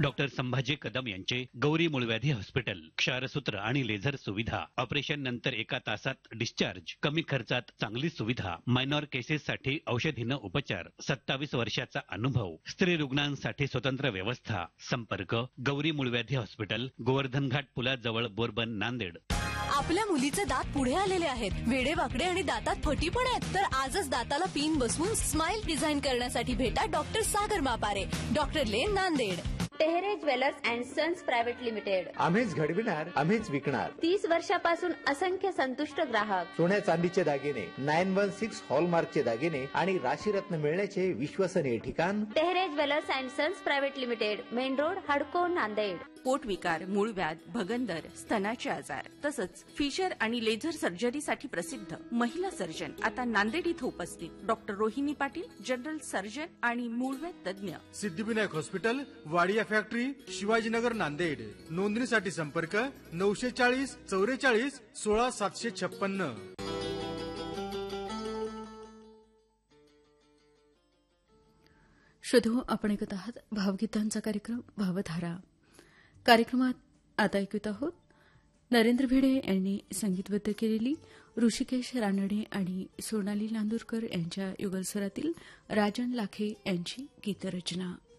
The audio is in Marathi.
डॉक्टर संभाजी कदम यांचे गौरी मूळव्याधी हॉस्पिटल, क्षारसूत्र आणि लेझर सुविधा, ऑपरेशन नंतर 1 तासात डिस्चार्ज, कमी खर्चात चांगली सुविधा, मायनॉर केसेससाठी औषधीनं उपचार, 27 वर्षाचा अनुभव, स्त्री रुग्णांसाठी स्वतंत्र व्यवस्था. संपर्क गौरी मूळव्याधी हॉस्पिटल, गोवर्धन घाट पुलाजवळ, बोरबन, नांदेड. आपल्या मुलीचे दात पुढे आलेले आहेत, वेडेवाकडे आणि दातात फटी पण आहेत. तर आजच दाताला पिन बसवून स्माइल डिझाईन करण्यासाठी भेटा doctor Sagar मापारे, doctor lane, Nanded. Tehre jewellers and sons private limited. आम्हीच घडविणार, आम्हीच विकणार. 30 वर्षापासून असंख्य संतुष्ट ग्राहक. सोन्या चांदीचे दागिने, 916 हॉलमार्कचे दागिने आणि राशीरत्न मिळण्याचे विश्वसनीय ठिकाण Tehre jewellers and sons private limited, main road, हडको, नांदेड. पोटविकार, मूळव्याध, भगंदर, स्तनाचे आजार तसंच फिशर आणि लेझर सर्जरीसाठी प्रसिद्ध महिला सर्जन आता नांदेड इथं उपस्थित. Doctor Rohini Patil, general surgeon आणि मूळव्याध तज्ञ. Siddhivinayak hospital, Wadia factory, Shivajinagar, Nanded. नोंदणीसाठी संपर्क 940 44 16 756. श्रोतो, आपण ऐकत आहात भावगीतांचा कार्यक्रम भावधारा. कार्यक्रमात आता ऐकत आहोत नरेंद्र भिडे यांनी संगीतबद्ध केलेली ऋषिकेश रानडे आणि सोनाली लांदूरकर यांच्या युगलस्वरातील राजन लाखे यांची गीतरचना.